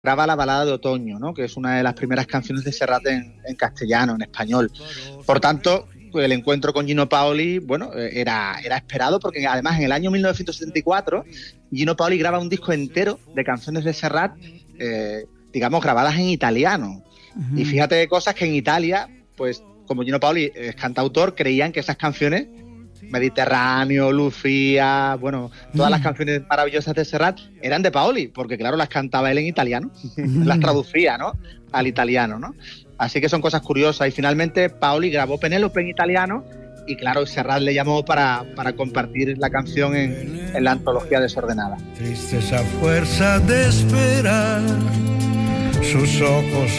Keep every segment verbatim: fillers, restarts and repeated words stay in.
graba la balada de otoño, ¿no? Que es una de las primeras canciones de Serrat en, en castellano, en español. Por tanto, pues el encuentro con Gino Paoli, bueno, era, era esperado, porque además en el año mil novecientos setenta y cuatro Gino Paoli graba un disco entero de canciones de Serrat, eh, digamos, grabadas en italiano. Uh-huh. Y fíjate cosas que en Italia, pues como Gino Paoli es cantautor, creían que esas canciones, Mediterráneo, Lucía, bueno, todas mm. las canciones maravillosas de Serrat eran de Paoli, porque claro, las cantaba él en italiano, mm. las traducía, ¿no?, al italiano, ¿no? Así que son cosas curiosas. Y finalmente Paoli grabó Penélope en italiano y claro, Serrat le llamó para, para compartir la canción en, en la antología Desordenada. Triste esa fuerza de esperar, sus ojos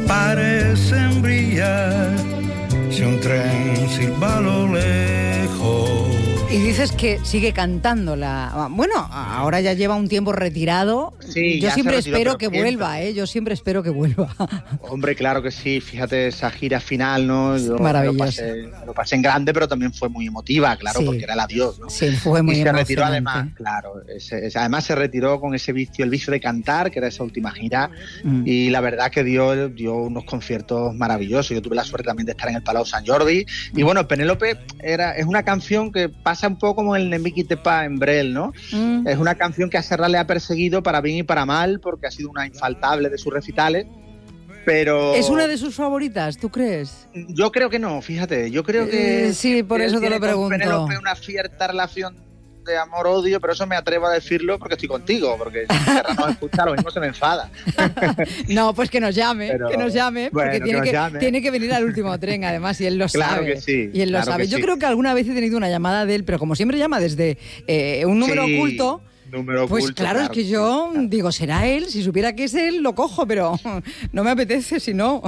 parecen brillar, si un tren silba a lo lejos. Y dices que sigue cantándola. Bueno, ahora ya lleva un tiempo retirado. Sí, yo siempre retiró, espero que siempre. vuelva, ¿eh? Yo siempre espero que vuelva. Hombre, claro que sí. Fíjate esa gira final, ¿no? Yo Maravilloso. Lo pasé, lo pasé en grande, pero también fue muy emotiva, claro, sí. porque era el adiós, ¿no? Sí, fue muy y se emocionante. retiró además, claro. Ese, ese, además se retiró con ese vicio, el vicio de cantar, que era esa última gira. Mm. Y la verdad que dio, dio unos conciertos maravillosos. Yo tuve la suerte también de estar en el Palau Sant Jordi. Mm. Y bueno, Penélope era, es una canción que pasa un poco como el Nemiki Tepa en Brel, ¿no? Mm. Es una canción que a Serrat le ha perseguido para bien y para mal, porque ha sido una infaltable de sus recitales, pero... ¿Es una de sus favoritas, tú crees? Yo creo que no, fíjate, yo creo que... Eh, sí, por eso te lo pregunto. Con Penélope una cierta relación de amor-odio, pero eso me atrevo a decirlo porque estoy contigo, porque si Serrat nos escucha, lo mismo se me enfada. No, pues que nos llame, pero, que nos llame, porque bueno, tiene, que, que, llame. tiene que venir al último tren, además, y él lo claro sabe. Que sí, y él lo claro sabe. que Yo sí. creo que alguna vez he tenido una llamada de él, pero como siempre llama desde eh, un número sí. oculto. Número pues oculto, claro, claro, es que yo claro. digo, será él, si supiera que es él, lo cojo, pero no me apetece si no.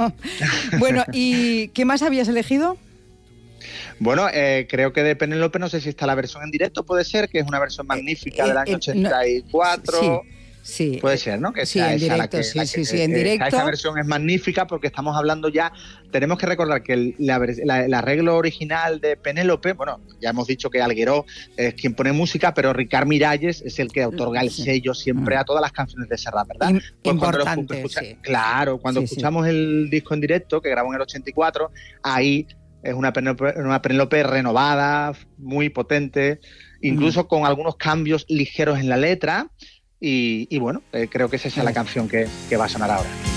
Bueno, ¿y qué más habías elegido? Bueno, eh, creo que de Penélope, no sé si está la versión en directo, puede ser, que es una versión magnífica eh, del año eh, ochenta y cuatro. No, sí. Sí, puede ser, ¿no? Que sí, sea en esa directo, la que, sí, la sí, que, sí, en eh, directo. Esa versión es magnífica porque estamos hablando ya, tenemos que recordar que el, la, la, el arreglo original de Penélope, bueno, ya hemos dicho que Algueró es quien pone música, pero Ricard Miralles es el que otorga el sello siempre a todas las canciones de Serrat, ¿verdad? In, pues importante, cuando escucha, sí. Claro, cuando sí, escuchamos sí. el disco en directo, que grabó en el ochenta y cuatro, ahí es una Penélope, una Penélope renovada, muy potente, incluso mm. con algunos cambios ligeros en la letra. Y, y bueno, eh, creo que es esa la canción que, que va a sonar ahora.